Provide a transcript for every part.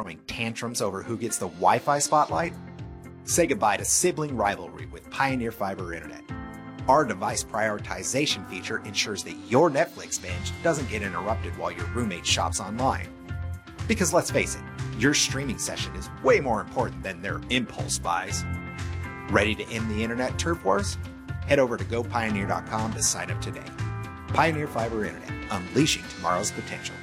throwing tantrums over who gets the Wi-Fi spotlight? Say goodbye to sibling rivalry with Pioneer Fiber Internet. Our device prioritization feature ensures that your Netflix binge doesn't get interrupted while your roommate shops online. Because let's face it, your streaming session is way more important than their impulse buys. Ready to end the internet turf wars? Head over to gopioneer.com to sign up today. Pioneer Fiber Internet, unleashing tomorrow's potential.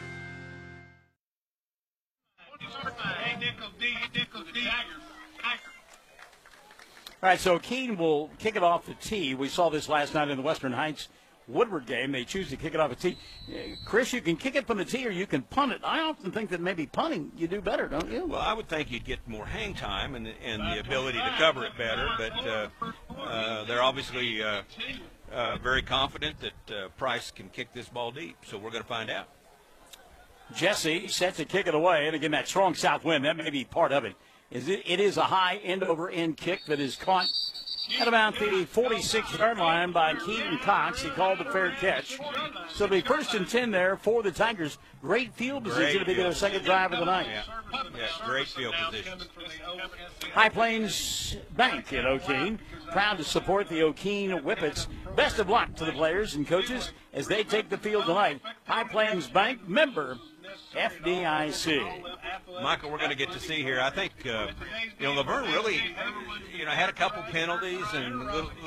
All right, so Keene will kick it off the tee. We saw this last night in the Western Heights Woodward game. They choose to kick it off the tee. Chris, you can kick it from the tee or you can punt it. I often think that maybe punting you do better, don't you? Well, I would think you'd get more hang time and the ability to cover it better, but they're obviously very confident that Price can kick this ball deep, so we're going to find out. Jesse set to kick it away, and again, that strong south wind, that may be part of it. It is a high end-over-end kick that is caught at about the 46-yard line by Keaton Cox. He called the fair catch. So it'll be 1st and 10 there for the Tigers. Great field position to be their second drive of the night. Yeah, great field position. High Plains Bank in O'Keene, proud to support the O'Keene Whippets. Best of luck to the players and coaches as they take the field tonight. High Plains Bank, member FDIC. Michael, we're going to get to see here. I think, Laverne really, had a couple penalties and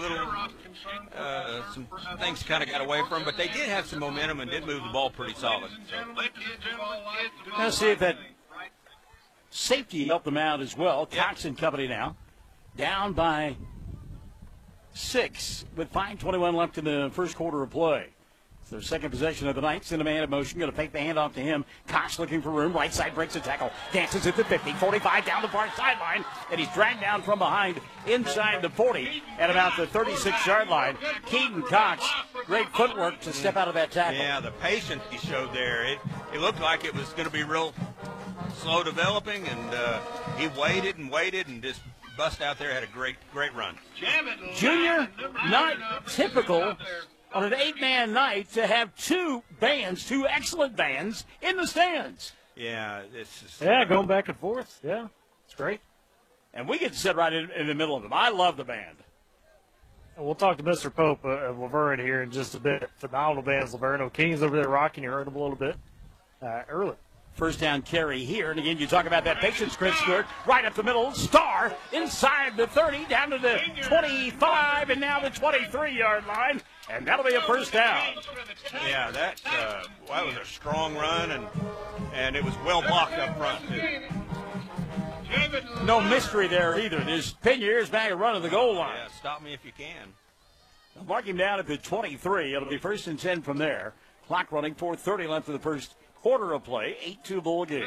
some things kind of got away from him, but they did have some momentum and did move the ball pretty solid. Let's see if that safety helped them out as well. Cox and company now down by 6 with 5:21 left in the first quarter of play. It's their second possession of the night. Send a man in motion. Going to fake the handoff to him. Cox looking for room. Right side breaks the tackle. Dances at the 50. 45 down the far sideline. And he's dragged down from behind inside the 40 at about the 36-yard line. Keaton Cox, great footwork to step out of that tackle. Yeah, the patience he showed there. It looked like it was going to be real slow developing, and he waited and just bust out there. Had a great run. Junior, not typical on an 8-man night to have two excellent bands in the stands. Yeah, it's just, going back and forth. Yeah, it's great. And we get to sit right in the middle of them. I love the band. And we'll talk to Mr. Pope of Laverne here in just a bit. Phenomenal bands, Laverne. O'Keene's over there rocking. You heard him a little bit early. First down carry here. And again, you talk about that patience, Chris Stewart. Right up the middle. Star inside the 30, down to the 25, and now the 23-yard line. And that'll be a first down. Yeah, that was a strong run, and it was well blocked up front, too. No mystery there either. There's Pinier's back and running the goal line. Yeah, stop me if you can. I'll mark him down at the 23. It'll be 1st and 10 from there. Clock running, 4:30 left in the first quarter of play. 8-2 ball game.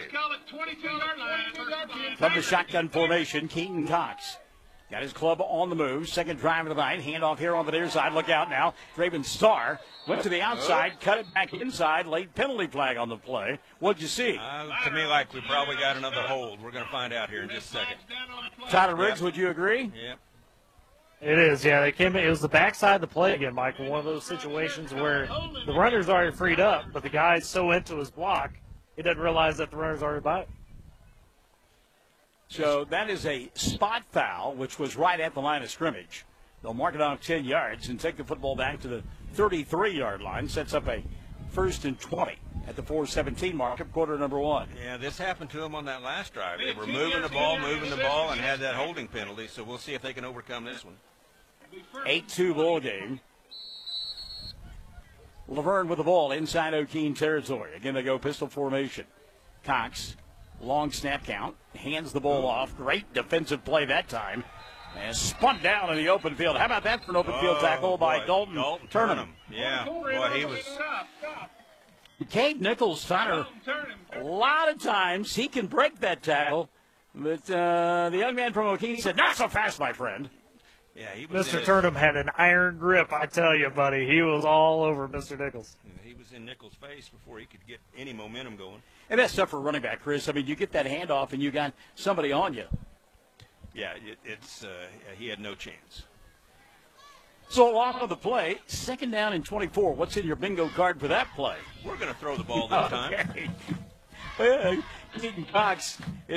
From the shotgun formation, Keaton Cox got his club on the move. Second drive of the night. Handoff here on the near side. Look out now. Draven Starr went to the outside, cut it back inside. Late penalty flag on the play. What'd you see? To me, like we probably got another hold. We're going to find out here in just a second. Tyler Riggs, would you agree? Yep. It is, yeah. They came in. It was the backside of the play again, Michael. One of those situations where the runner's already freed up, but the guy's so into his block, he doesn't realize that the runner's already by it. So that is a spot foul, which was right at the line of scrimmage. They'll mark it off 10 yards and take the football back to the 33-yard line. Sets up a 1st and 20 at the 4:17 mark of quarter number 1. Yeah, this happened to them on that last drive. They were moving the ball, and had that holding penalty. So we'll see if they can overcome this one. 8-2 ball game. Laverne with the ball inside O'Keene territory. Again, they go pistol formation. Cox, long snap count, hands the ball off. Great defensive play that time. And spun down in the open field. How about that for an open field tackle by Dalton Turnham? Yeah, boy, he was. Cade Nichols, Tyler, a lot of times he can break that tackle, but the young man from O'Keene said, not so fast, my friend. Yeah, he was Mr. Turnham had an iron grip, I tell you, buddy. He was all over Mr. Nichols. He was in Nichols' face before he could get any momentum going. And that's tough for a running back, Chris. I mean, you get that handoff and you got somebody on you. Yeah, he had no chance. So off of the play, 2nd down and 24. What's in your bingo card for that play? We're going to throw the ball this time. Well, Keaton Cox